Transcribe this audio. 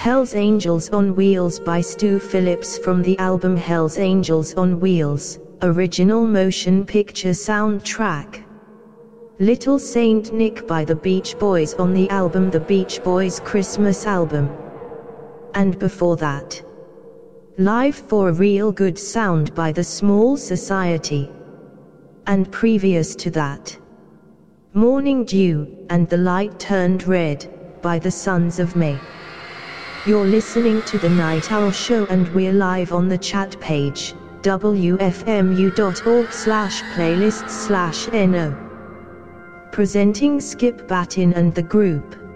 Hell's Angels on Wheels by Stu Phillips from the album Hell's Angels on Wheels, original motion picture soundtrack. Little Saint Nick by the Beach Boys on the album The Beach Boys Christmas Album. And before that, Live for a Real Good Sound by The Small Society. And previous to that, Morning Dew and The Light Turned Red by the Sons of May. You're listening to The Night Owl Show and we're live on the chat page, wfmu.org/playlists/no. Presenting Skip Batten and the group.